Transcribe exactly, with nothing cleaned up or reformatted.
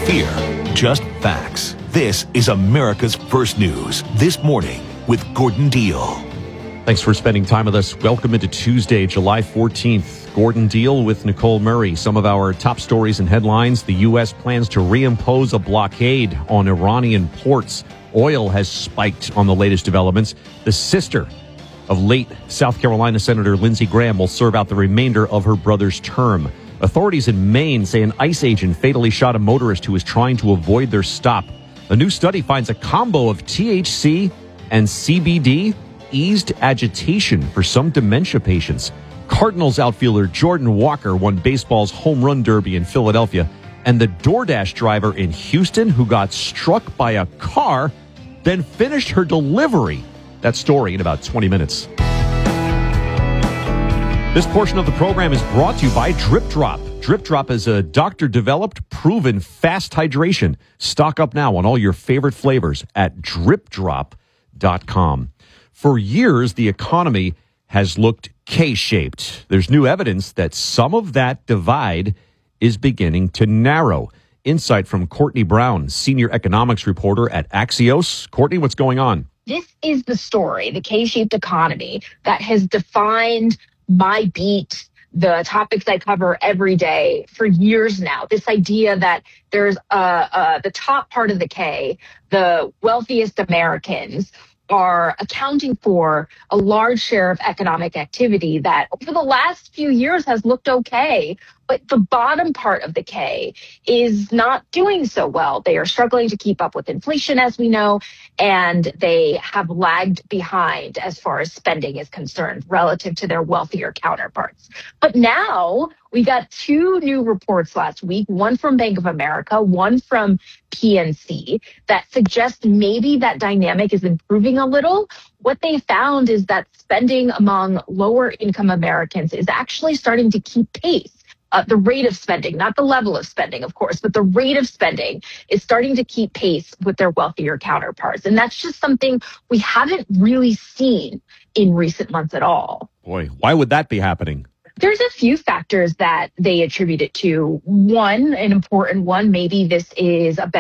fear, just facts. This is America's First News This Morning with Gordon Deal. Thanks for spending time with us. Welcome into Tuesday, July fourteenth. Gordon Deal with Nicole Murray. Some of our top stories and headlines. The U S plans to reimpose a blockade on Iranian ports. Oil has spiked on the latest developments. The sister of late South Carolina Senator Lindsey Graham will serve out the remainder of her brother's term. Authorities in Maine say an ICE agent fatally shot a motorist who was trying to avoid their stop. A new study finds a combo of T H C and C B D eased agitation for some dementia patients. Cardinals outfielder Jordan Walker won baseball's home run derby in Philadelphia. And the DoorDash driver in Houston who got struck by a car, then finished her delivery. That story in about twenty minutes. This portion of the program is brought to you by Drip Drop. Drip Drop is a doctor-developed, proven fast hydration. Stock up now on all your favorite flavors at drip drop dot com. For years, the economy has looked K-shaped. There's new evidence that some of that divide is beginning to narrow. Insight from Courtney Brown, senior economics reporter at Axios. Courtney, what's going on? This is the story, the K-shaped economy that has defined my beat, the topics I cover every day for years now. This idea that there's uh, uh, the top part of the K, the wealthiest Americans, are accounting for a large share of economic activity that over the last few years has looked okay. But the bottom part of the K is not doing so well. They are struggling to keep up with inflation, as we know, and they have lagged behind as far as spending is concerned relative to their wealthier counterparts. But now we got two new reports last week, one from Bank of America, one from P N C, that suggest maybe that dynamic is improving a little. What they found is that spending among lower income Americans is actually starting to keep pace. Uh, the rate of spending, not the level of spending, of course, but the rate of spending is starting to keep pace with their wealthier counterparts. And that's just something we haven't really seen in recent months at all. Boy, why would that be happening? There's a few factors that they attribute it to. One, an important one, maybe this is a